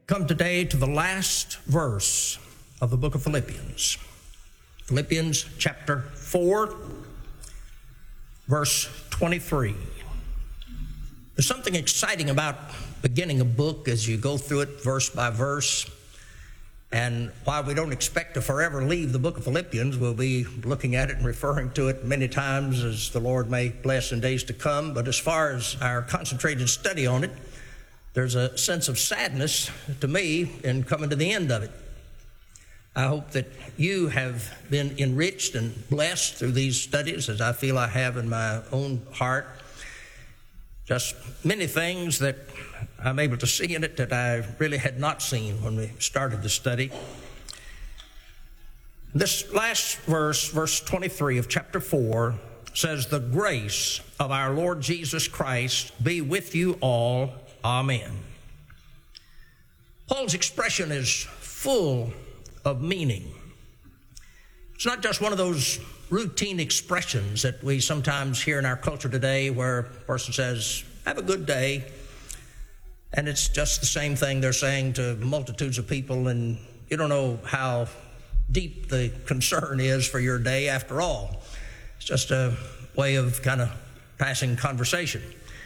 Come today to the last verse of the book of Philippians. Philippians chapter 4, verse 23. There's something exciting about beginning a book as you go through it verse by verse. And while we don't expect to forever leave the book of Philippians, we'll be looking at it and referring to it many times as the Lord may bless in days to come. But as far as our concentrated study on it, there's a sense of sadness to me in coming to the end of it. I hope that you have been enriched and blessed through these studies as I feel I have in my own heart. Just many things that I'm able to see in it that I really had not seen when we started the study. This last verse, verse 23 of chapter 4, says, "The grace of our Lord Jesus Christ be with you all. Amen." Paul's expression is full of meaning. It's not just one of those routine expressions that we sometimes hear in our culture today where a person says, "Have a good day," and it's just the same thing they're saying to multitudes of people, and you don't know how deep the concern is for your day after all. It's just a way of kind of passing conversation.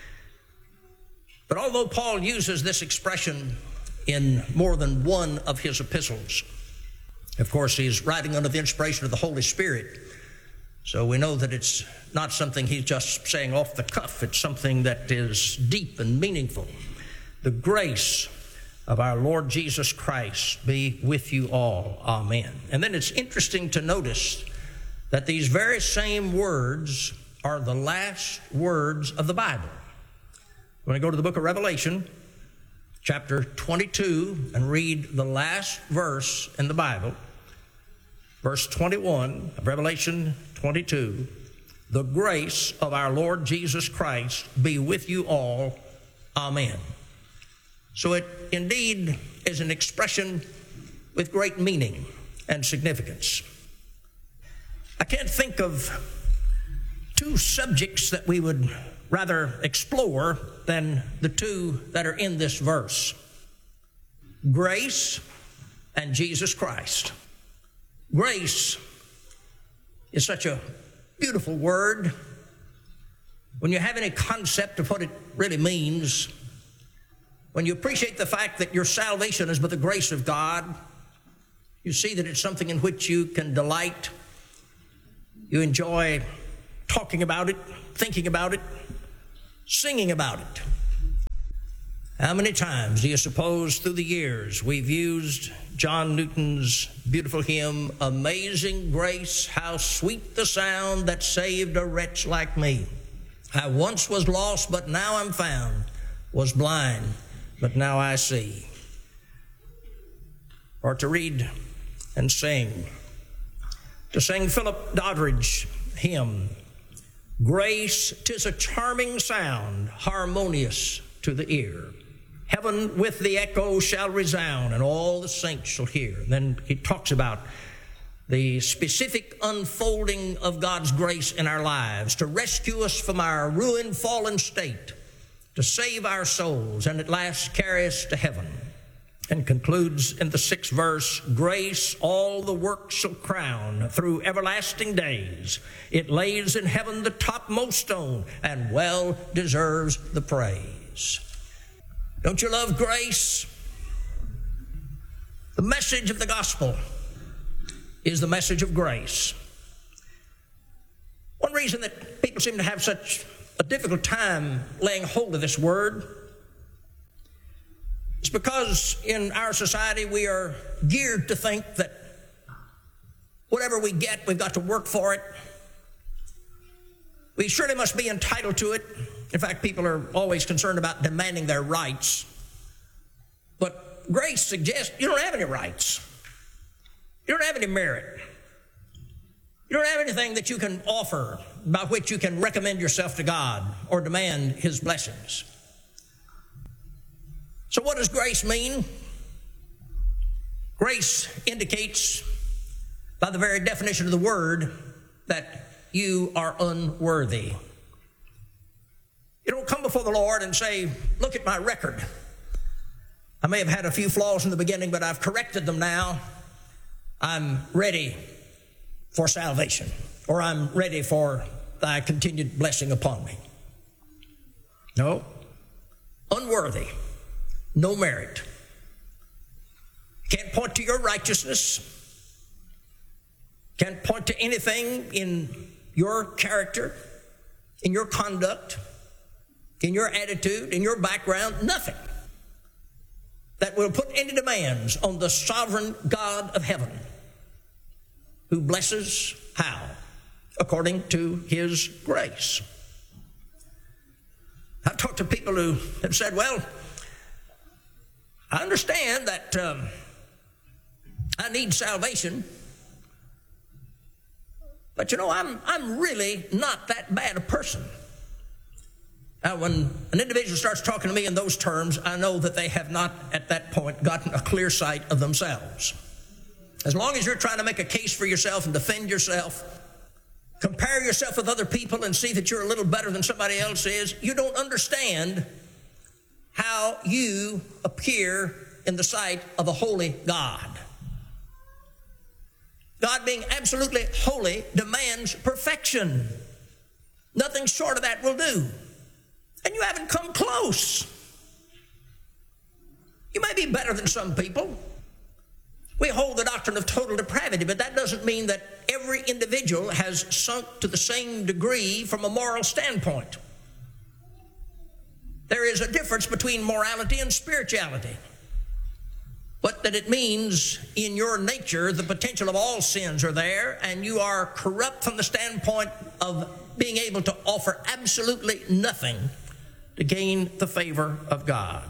But although Paul uses this expression in more than one of his epistles, of course, he's writing under the inspiration of the Holy Spirit. So we know that it's not something he's just saying off the cuff. It's something that is deep and meaningful. The grace of our Lord Jesus Christ be with you all. Amen. And then it's interesting to notice that these very same words are the last words of the Bible. When I go to the book of Revelation, chapter 22, and read the last verse in the Bible, verse 21 of Revelation 22, "The grace of our Lord Jesus Christ be with you all. Amen." So it indeed is an expression with great meaning and significance. I can't think of two subjects that we would rather explore than the two that are in this verse: grace and Jesus Christ. Grace is such a beautiful word. When you have any concept of what it really means, when you appreciate the fact that your salvation is by the grace of God, you see that it's something in which you can delight. You enjoy talking about it, thinking about it, singing about it. How many times do you suppose through the years we've used John Newton's beautiful hymn, "Amazing Grace, how sweet the sound that saved a wretch like me. I once was lost, but now I'm found, was blind, but now I see." Or to read and sing, to sing Philip Doddridge's hymn, "Grace, 'tis a charming sound, harmonious to the ear. Heaven with the echo shall resound, and all the saints shall hear." And then he talks about the specific unfolding of God's grace in our lives to rescue us from our ruined, fallen state, to save our souls, and at last carry us to heaven. And concludes in the 6th verse, "Grace all the works shall crown through everlasting days. It lays in heaven the topmost stone, and well deserves the praise." Don't you love grace? The message of the gospel is the message of grace. One reason that people seem to have such a difficult time laying hold of this word is because in our society we are geared to think that whatever we get, we've got to work for it. We surely must be entitled to it. In fact, people are always concerned about demanding their rights. But grace suggests you don't have any rights. You don't have any merit. You don't have anything that you can offer by which you can recommend yourself to God or demand His blessings. So what does grace mean? Grace indicates, by the very definition of the word, that you are unworthy. You don't come before the Lord and say, "Look at my record. I may have had a few flaws in the beginning, but I've corrected them now. I'm ready for salvation, or I'm ready for thy continued blessing upon me. No, unworthy, no merit. Can't point to your righteousness. Can't point to anything in your character, in your conduct, in your attitude, in your background, nothing that will put any demands on the sovereign God of heaven, who blesses how? According to his grace. I've talked to people who have said, well, I understand that I need salvation, but you know, I'm really not that bad a person. Now, when an individual starts talking to me in those terms, I know that they have not at that point gotten a clear sight of themselves. As long as you're trying to make a case for yourself and defend yourself, compare yourself with other people and see that you're a little better than somebody else is, you don't understand how you appear in the sight of a holy God. God, being absolutely holy, demands perfection. Nothing short of that will do. And you haven't come close. You may be better than some people. We hold the doctrine of total depravity, but that doesn't mean that every individual has sunk to the same degree from a moral standpoint. There is a difference between morality and spirituality. But that it means in your nature the potential of all sins are there, and you are corrupt from the standpoint of being able to offer absolutely nothing to gain the favor of God.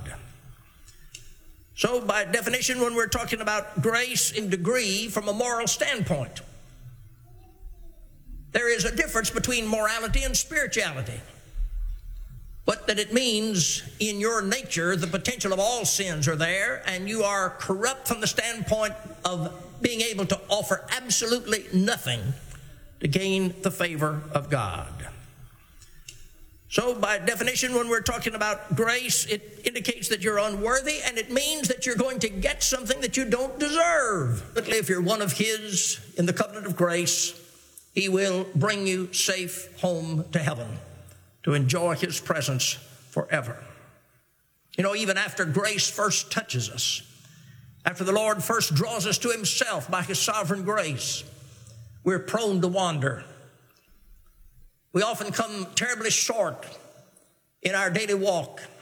So by definition, when we're talking about grace in degree from a moral standpoint, there is a difference between morality and spirituality. But that it means in your nature the potential of all sins are there, and you are corrupt from the standpoint of being able to offer absolutely nothing to gain the favor of God. So by definition, when we're talking about grace, it indicates that you're unworthy, and it means that you're going to get something that you don't deserve. But if you're one of his in the covenant of grace, he will bring you safe home to heaven to enjoy his presence forever. You know, even after grace first touches us, after the Lord first draws us to himself by his sovereign grace, we're prone to wander. We often come terribly short in our daily walk.